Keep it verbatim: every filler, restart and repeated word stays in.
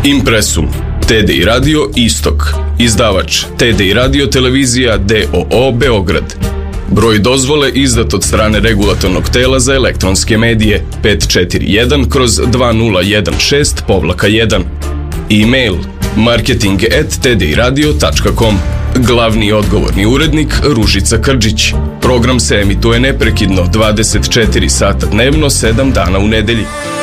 Impresum, T D I Radio Istok, izdavač T D I Radio Televizija D O O Beograd. Broj dozvole izdat od strane Regulatornog tela za elektronske medije pet četiri jedan kroz dva nula jedan šest jedan. E-mail marketing at t d i radio tačka com. Glavni i odgovorni urednik Ružica Krđić. Program se emituje neprekidno dvadeset četiri sata dnevno, sedam dana u nedelji.